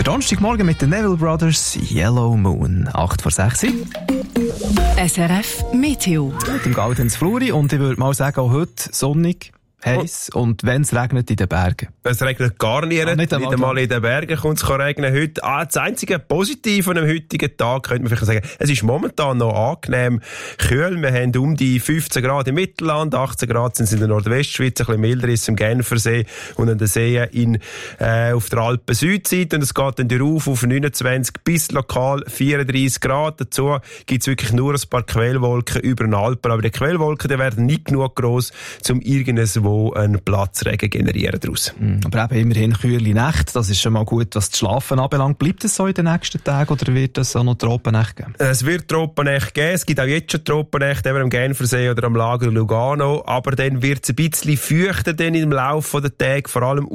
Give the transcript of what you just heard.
Donnerstagmorgen mit den Neville Brothers, Yellow Moon, 8:06. SRF Meteo. Mit dem Gaudenz Fluri und ich würde mal sagen, auch heute sonnig, heiß und wenn es regnet in den Bergen. Es regnet gar nicht, nicht einmal in den Bergen kommt es regnen heute. Das einzige Positive an dem heutigen Tag, könnte man vielleicht sagen, es ist momentan noch angenehm kühl. Wir haben um die 15 Grad im Mittelland, 18 Grad sind es in der Nordwestschweiz, ein bisschen milder ist es im Genfersee und an den Seen auf der Alpen-Südseite. Und es geht dann rauf auf 29 bis lokal 34 Grad. Dazu gibt es wirklich nur ein paar Quellwolken über den Alpen. Aber die Quellwolken, die werden nicht genug gross, um irgendwo einen Platzregen generieren daraus. Aber eben immerhin kühle Nächte, das ist schon mal gut, was das Schlafen anbelangt. Bleibt es so in den nächsten Tagen oder wird es auch noch Tropennächte geben? Es wird Tropennächte geben, es gibt auch jetzt schon Tropennächte, eben am Genfersee oder am Lago Lugano, aber dann wird es ein bisschen feuchter dann im Laufe der Tage, vor allem